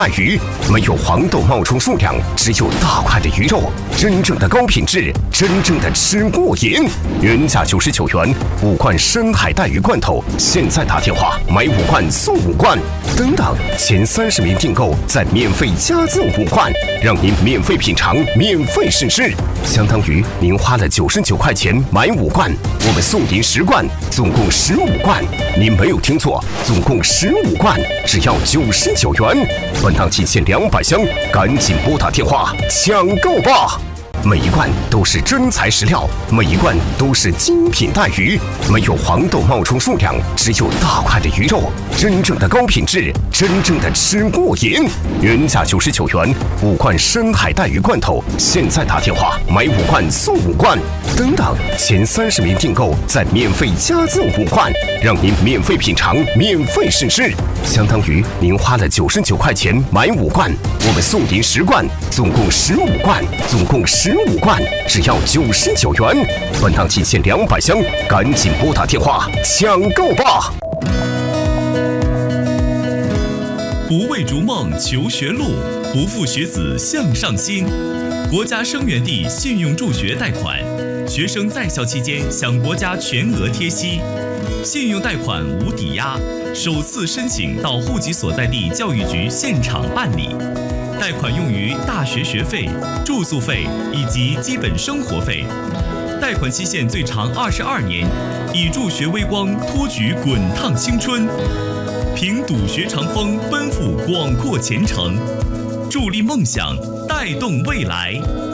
带鱼，没有黄豆冒充数量，只有大块的鱼肉，真正的高品质，真正的吃过瘾。原价99元，5罐深海带鱼罐头，现在打电话买5罐送5罐。等等，前30名订购再免费加赠5罐，让您免费品尝，免费试吃，相当于您花了99块钱买5罐，我们送您10罐，总共15罐。您没有听错，总共15罐，只要99元。本档仅限200箱，赶紧拨打电话抢购吧！每一罐都是真材实料，每一罐都是精品带鱼，没有黄豆冒充数量，只有大块的鱼肉，真正的高品质，真正的吃过瘾。原价99元，5罐深海带鱼罐头，现在打电话买5罐送5罐。等等，前30名订购再免费加赠5罐，让您免费品尝，免费试吃，相当于您花了99块钱买5罐，我们送您10罐，总共15罐，总共15罐，只要99元。本档仅限200箱，赶紧拨打电话抢购吧！ 不为逐梦求学路，不负学子向上心。国家生源地信用助学贷款，学生在校期间享国家全额贴息，信用贷款无抵押，首次申请到户籍所在地教育局现场办理。贷款用于大学学费、住宿费以及基本生活费，贷款期限最长22年，以助学微光托举滚烫青春，凭笃学长风奔赴广阔前程，助力梦想，带动未来。